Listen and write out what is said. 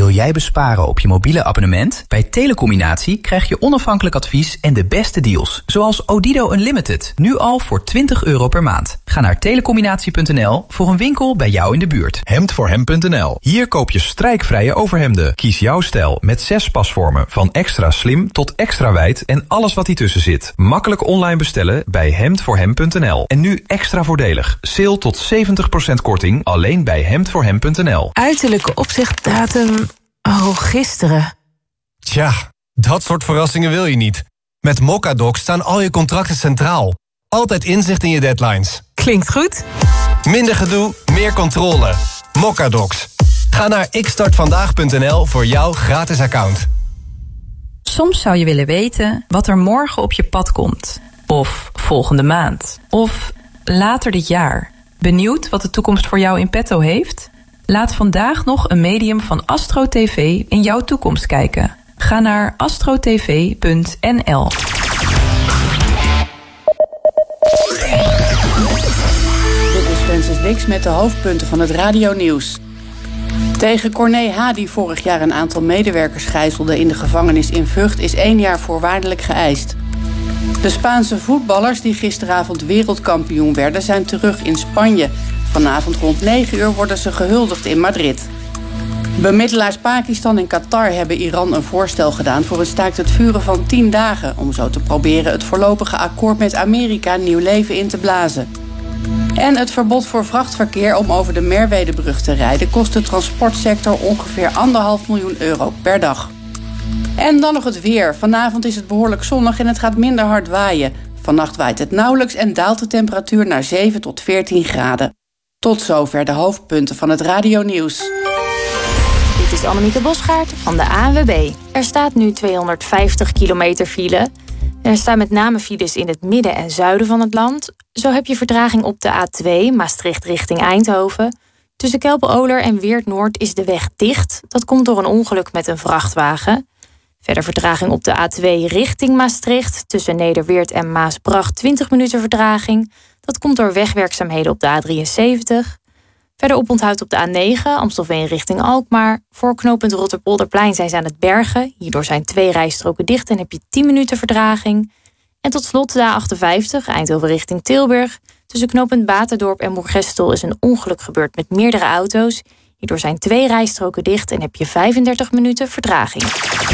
Wil jij besparen op je mobiele abonnement? Bij Telecombinatie krijg je onafhankelijk advies en de beste deals. Zoals Odido Unlimited, nu al voor €20 per maand. Ga naar telecombinatie.nl voor een winkel bij jou in de buurt. Hemdvoorhem.nl. Hier koop je strijkvrije overhemden. Kies jouw stijl met 6 pasvormen. Van extra slim tot extra wijd en alles wat hier tussen zit. Makkelijk online bestellen bij hemdvoorhem.nl. En nu extra voordelig. Sale tot 70% korting alleen bij hemdvoorhem.nl. Uiterlijke opzichtdatum... Oh, gisteren. Tja, dat soort verrassingen wil je niet. Met Mocadoc staan al je contracten centraal. Altijd inzicht in je deadlines. Klinkt goed. Minder gedoe, meer controle. Mocadocs. Ga naar xstartvandaag.nl voor jouw gratis account. Soms zou je willen weten wat er morgen op je pad komt. Of volgende maand. Of later dit jaar. Benieuwd wat de toekomst voor jou in petto heeft? Laat vandaag nog een medium van Astro TV in jouw toekomst kijken. Ga naar astrotv.nl. Dit is Francis Dix met de hoofdpunten van het radionieuws. Tegen Corné H., die vorig jaar een aantal medewerkers gijzelde in de gevangenis in Vught, is 1 jaar voorwaardelijk geëist. De Spaanse voetballers die gisteravond wereldkampioen werden, zijn terug in Spanje. Vanavond rond 9 uur worden ze gehuldigd in Madrid. Bemiddelaars Pakistan en Qatar hebben Iran een voorstel gedaan voor een staakt het vuren van 10 dagen... om zo te proberen het voorlopige akkoord met Amerika nieuw leven in te blazen. En het verbod voor vrachtverkeer om over de Merwedebrug te rijden kost de transportsector ongeveer €1,5 miljoen per dag. En dan nog het weer. Vanavond is het behoorlijk zonnig en het gaat minder hard waaien. Vannacht waait het nauwelijks en daalt de temperatuur naar 7 tot 14 graden. Tot zover de hoofdpunten van het radionieuws. Dit is Annemieke Bosgaard van de ANWB. Er staat nu 250 kilometer file. Er staan met name files in het midden en zuiden van het land. Zo heb je vertraging op de A2 Maastricht richting Eindhoven. Tussen Kelpen-Oler en Weert-Noord is de weg dicht. Dat komt door een ongeluk met een vrachtwagen. Verder vertraging op de A2 richting Maastricht. Tussen Nederweert en Maasbracht 20 minuten vertraging. Dat komt door wegwerkzaamheden op de A73. Verder oponthoud op de A9, Amstelveen richting Alkmaar. Voor knooppunt Rotterpolderplein zijn ze aan het bergen. Hierdoor zijn 2 rijstroken dicht en heb je 10 minuten vertraging. En tot slot de A58, Eindhoven richting Tilburg. Tussen knooppunt Baterdorp en Moergestel is een ongeluk gebeurd met meerdere auto's. Hierdoor zijn 2 rijstroken dicht en heb je 35 minuten vertraging.